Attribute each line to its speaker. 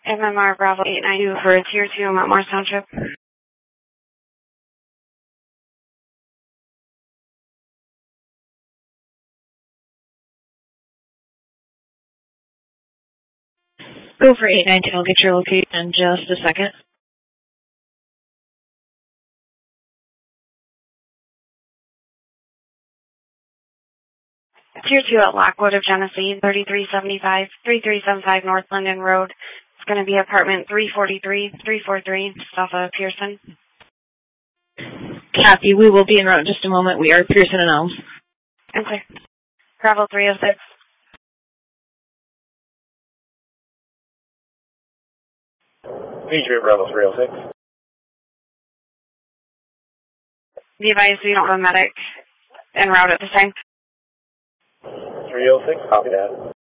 Speaker 1: MMR Bravo 892 for Tier 2 Mount Morris Township.
Speaker 2: Go for 892. I'll get your location in just a second.
Speaker 1: Tier 2 at Lockwood of Genesee, 3375 North Linden Road. It's going to be apartment 343, just off of Pearson.
Speaker 2: Copy. We will be en route in just a moment. We are Pearson and Elms.
Speaker 1: Okay. Bravo 306.
Speaker 3: Patriot Bravo 306.
Speaker 1: Be advised we don't have a medic en route at this time.
Speaker 3: 306, copy that.